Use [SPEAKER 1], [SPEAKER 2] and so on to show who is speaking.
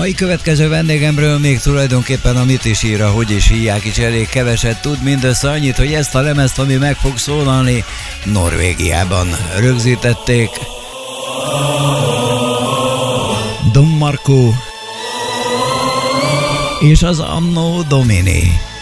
[SPEAKER 1] mai következő vendégemről még tulajdonképpen amit is ír, hogy is hívják is elég keveset tud, mindössze annyit, hogy ezt a lemezt, ami meg fog szólalni, Norvégiában rögzítették. Don Marco és az Anno Domini.